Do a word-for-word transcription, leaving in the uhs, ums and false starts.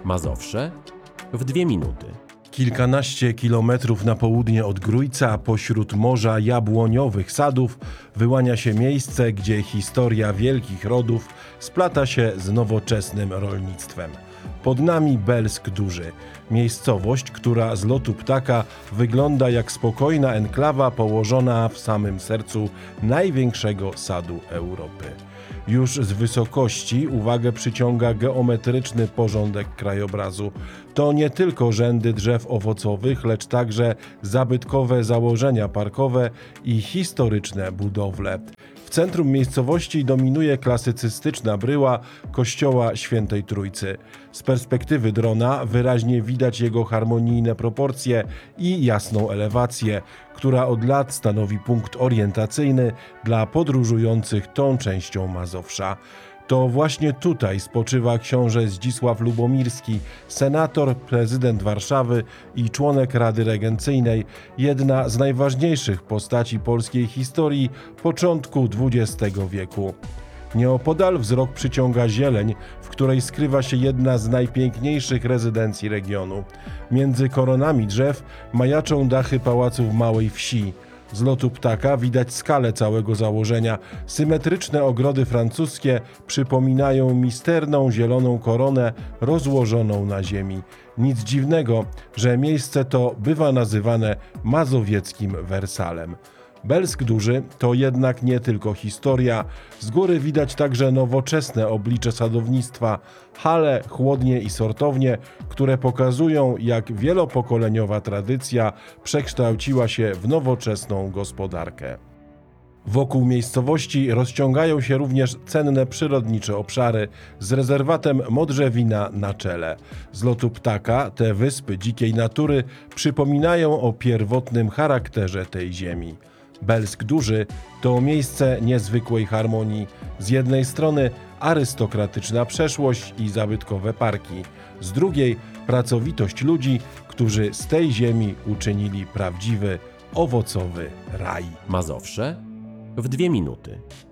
Mazowsze w dwie minuty. Kilkanaście kilometrów na południe od Grójca, pośród morza jabłoniowych sadów, wyłania się miejsce, gdzie historia wielkich rodów splata się z nowoczesnym rolnictwem. Pod nami Belsk Duży, miejscowość, która z lotu ptaka wygląda jak spokojna enklawa położona w samym sercu największego sadu Europy. Już z wysokości uwagę przyciąga geometryczny porządek krajobrazu. To nie tylko rzędy drzew owocowych, lecz także zabytkowe założenia parkowe i historyczne budowle. W centrum miejscowości dominuje klasycystyczna bryła kościoła Świętej Trójcy. Z perspektywy drona wyraźnie widać jego harmonijne proporcje i jasną elewację, która od lat stanowi punkt orientacyjny dla podróżujących tą częścią Mazowsza. To właśnie tutaj spoczywa książę Zdzisław Lubomirski, senator, prezydent Warszawy i członek Rady Regencyjnej, jedna z najważniejszych postaci polskiej historii początku dwudziestego wieku. Nieopodal wzrok przyciąga zieleń, w której skrywa się jedna z najpiękniejszych rezydencji regionu. Między koronami drzew majaczą dachy pałaców Małej Wsi. Z lotu ptaka widać skalę całego założenia. Symetryczne ogrody francuskie przypominają misterną zieloną koronę rozłożoną na ziemi. Nic dziwnego, że miejsce to bywa nazywane mazowieckim Wersalem. Belsk Duży to jednak nie tylko historia. Z góry widać także nowoczesne oblicze sadownictwa, hale, chłodnie i sortownie, które pokazują, jak wielopokoleniowa tradycja przekształciła się w nowoczesną gospodarkę. Wokół miejscowości rozciągają się również cenne przyrodnicze obszary z rezerwatem Modrzewina na czele. Z lotu ptaka te wyspy dzikiej natury przypominają o pierwotnym charakterze tej ziemi. Belsk Duży to miejsce niezwykłej harmonii. Z jednej strony arystokratyczna przeszłość i zabytkowe parki, z drugiej pracowitość ludzi, którzy z tej ziemi uczynili prawdziwy, owocowy raj. Mazowsze w dwie minuty.